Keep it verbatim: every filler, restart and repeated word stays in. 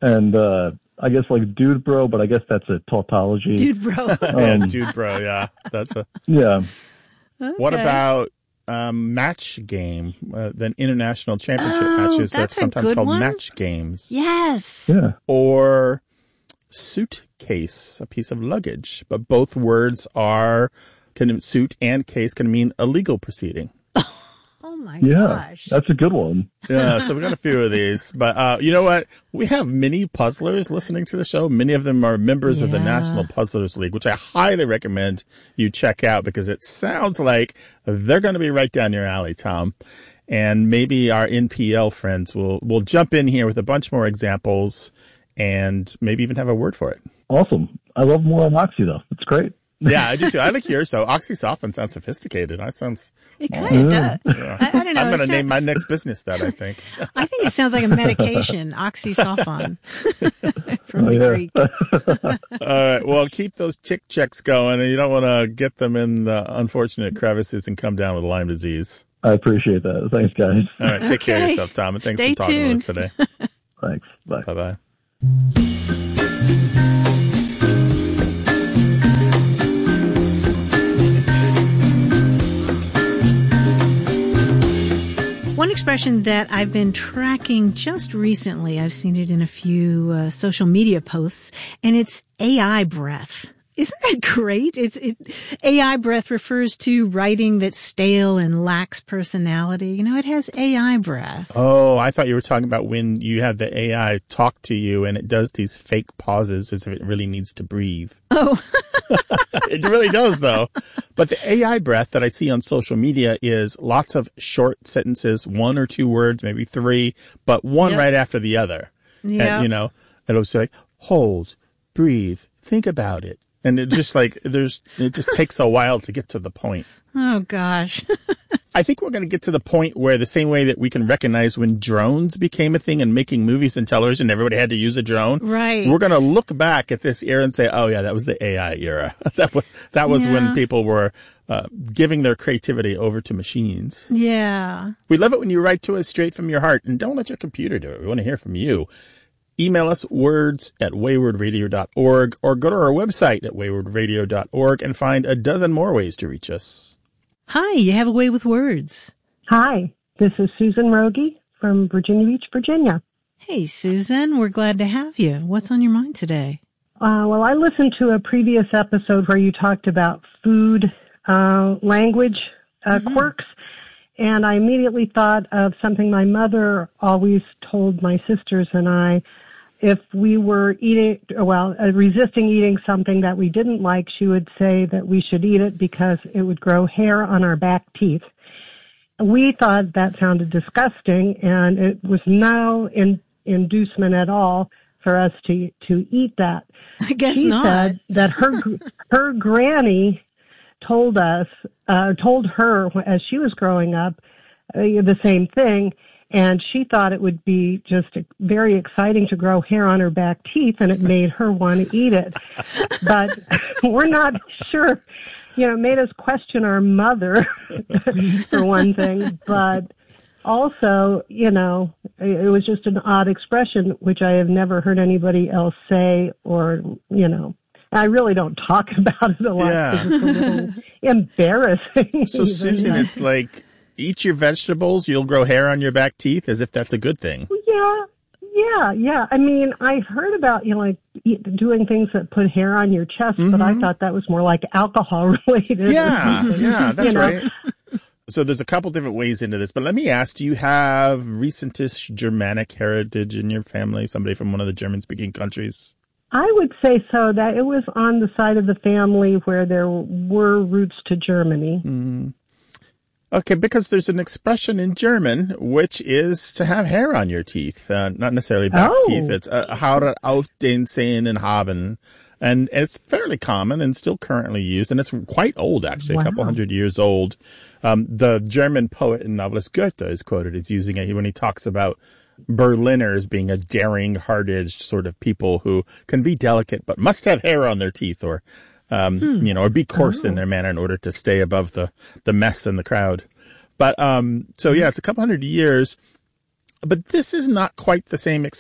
and uh, I guess like Dude Bro, but I guess that's a tautology. Dude Bro. Um, Dude Bro, yeah. That's a. Yeah. Okay. What about um, match game? Uh, then international championship Oh, matches that's that's a sometimes good called one. match games. Yes. Yeah. Or suitcase, a piece of luggage. But both words are, can suit and case can mean a legal proceeding. Oh my Yeah. gosh. That's a good one. Yeah, so we got a few of these. But uh, you know what? We have many puzzlers listening to the show. Many of them are members of the Yeah. National Puzzlers League, which I highly recommend you check out because it sounds like they're going to be right down your alley, Tom. And maybe our N P L friends will, will jump in here with a bunch more examples and maybe even have a word for it. Awesome. I love more on Oxy, though. It's great. Yeah, I do too. I like yours, though. Oxysoffin sounds sophisticated. That sounds... It kind of does. Yeah. I, I don't know. I'm It going to sound- name my next business that, I think. I think it sounds like a medication, oxysoffon from Oh, the yeah. Greek. All right. Well, keep those chick checks going, and you don't want to get them in the unfortunate crevices and come down with Lyme disease. I appreciate that. Thanks, guys. All right. Take care of Okay. yourself, Tom, and thanks Stay for talking tuned. with us today. Thanks. Bye. Bye-bye. One expression that I've been tracking just recently, I've seen it in a few uh, social media posts, and it's A I breath. Isn't that great? It's it, A I breath refers to writing that's stale and lacks personality. You know, it has A I breath. Oh, I thought you were talking about when you have the A I talk to you and it does these fake pauses as if it really needs to breathe. Oh, It really does, though. But the A I breath that I see on social media is lots of short sentences, one or two words, maybe three, but one Yep. right after the other. yeah. And, you know, it'll say, hold, breathe, think about it. And it just like, there's, it just takes a while to get to the point. Oh gosh. I think we're going to get to the point where the same way that we can recognize when drones became a thing and making movies and television, everybody had to use a drone. Right. We're going to look back at this era and say, oh yeah, that was the A I era. that was, that was Yeah. when people were uh, giving their creativity over to machines. Yeah. We love it when you write to us straight from your heart, and don't let your computer do it. We want to hear from you. Email us words at wayward radio dot org or go to our website at wayward radio dot org and find a dozen more ways to reach us. Hi, you have a way with words. Hi, this is Susan Rogie from Virginia Beach, Virginia. Hey, Susan, we're glad to have you. What's on your mind today? Uh, well, I listened to a previous episode where you talked about food uh, language uh, Mm-hmm. quirks, and I immediately thought of something my mother always told my sisters and I. If we were eating, well, uh, resisting eating something that we didn't like, she would say that we should eat it because it would grow hair on our back teeth. We thought that sounded disgusting, and it was no in, inducement at all for us to to eat that. I guess She not. said that her her granny told us, uh, told her as she was growing up, uh, the same thing. And she thought it would be just very exciting to grow hair on her back teeth, and it made her want to eat it. But we're not sure. You know, it made us question our mother, for one thing. But also, you know, it was just an odd expression, which I have never heard anybody else say or, you know. I really don't talk about it a lot Yeah. because it's a little embarrassing. So, even. Susan, it's like, eat your vegetables, you'll grow hair on your back teeth, as if that's a good thing. Yeah, yeah, yeah. I mean, I've heard about, you know, like eat, doing things that put hair on your chest, but I thought that was more like alcohol related. or Yeah, something, yeah, that's you know? right. So there's a couple different ways into this, but let me ask, do you have recentish Germanic heritage in your family? Somebody from one of the German-speaking countries? I would say so, that it was on the side of the family where there were roots to Germany. Mm. Okay, because there's an expression in German which is to have hair on your teeth, uh, not necessarily back Oh. teeth. It's uh, Haare auf den Zähnen haben. And it's fairly common and still currently used, and it's quite old, actually, Wow. a couple hundred years old. Um, the German poet and novelist Goethe is quoted as using it when he talks about Berliners being a daring, hard-edged sort of people who can be delicate but must have hair on their teeth, or um, Hmm. you know, or be coarse Oh. in their manner in order to stay above the the mess in the crowd. But um, so yeah, it's a couple hundred years. But this is not quite the same